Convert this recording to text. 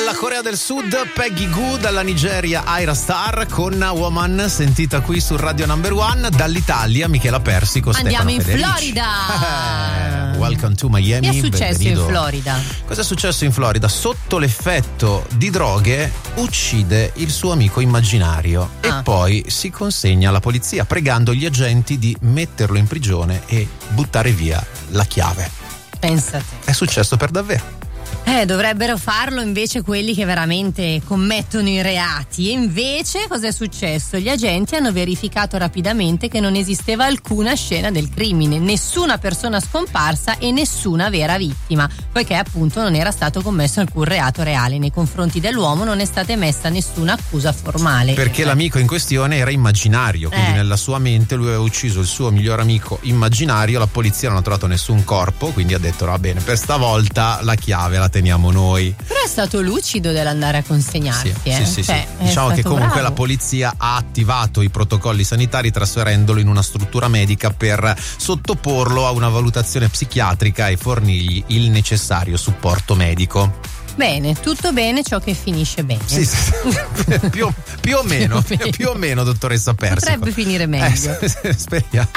Dalla Corea del Sud Peggy Goo, dalla Nigeria Ira Star con Woman, sentita qui su Radio Number One. Dall'Italia Michela Persico. Andiamo Stefano in Federici. Florida. Welcome to Miami. Che è successo Benvenido. in Florida? Cosa è successo in Florida? Sotto l'effetto di droghe uccide il suo amico immaginario e poi si consegna alla polizia pregando gli agenti di metterlo in prigione e buttare via la chiave. Pensate. È successo per davvero. Dovrebbero farlo invece quelli che veramente commettono i reati. E invece cosa è successo? Gli agenti hanno verificato rapidamente che non esisteva alcuna scena del crimine, nessuna persona scomparsa e nessuna vera vittima, poiché appunto non era stato commesso alcun reato reale. Nei confronti dell'uomo non è stata emessa nessuna accusa formale. Perché l'amico in questione era immaginario, quindi nella sua mente lui aveva ucciso il suo miglior amico immaginario. La polizia non ha trovato nessun corpo, quindi ha detto va bene, per stavolta la chiave la teniamo noi. Però è stato lucido dell'andare a consegnarsi. Sì. Diciamo che comunque la polizia ha attivato i protocolli sanitari trasferendolo in una struttura medica per sottoporlo a una valutazione psichiatrica e fornirgli il necessario supporto medico. Bene, tutto bene ciò che finisce bene. Sì. più o meno, dottoressa Persico. Potrebbe finire meglio. Speriamo.